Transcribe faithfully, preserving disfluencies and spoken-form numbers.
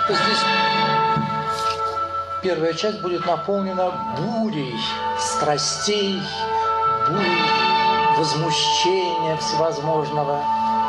то здесь первая часть будет наполнена бурей страстей, бурей возмущения всевозможного.